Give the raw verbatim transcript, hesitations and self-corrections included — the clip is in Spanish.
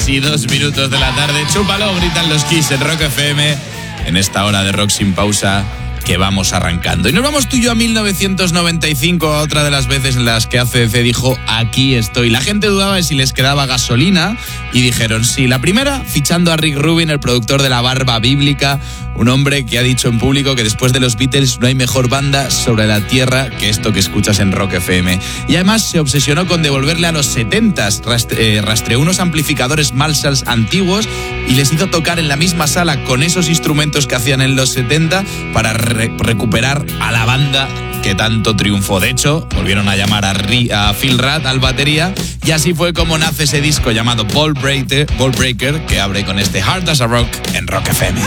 y dos minutos de la tarde. Chúpalo, gritan los Kiss en Rock F M. En esta hora de rock sin pausa que vamos arrancando. Y nos vamos tú y yo a mil novecientos noventa y cinco, a otra de las veces en las que A C D C dijo aquí estoy. La gente dudaba de si les quedaba gasolina y dijeron sí. La primera, fichando a Rick Rubin, el productor de La Barba Bíblica, un hombre que ha dicho en público que después de los Beatles no hay mejor banda sobre la tierra que esto que escuchas en Rock F M. Y además se obsesionó con devolverle a los setentas, rastre, eh, rastreó unos amplificadores Marshalls antiguos y les hizo tocar en la misma sala con esos instrumentos que hacían en los setenta para re- recuperar a la banda que tanto triunfó. De hecho, volvieron a llamar a, Ri- a Phil Rudd al batería y así fue como nace ese disco llamado Ball Breaker, Ball Breaker, que abre con este Hard as a Rock en Rock F M.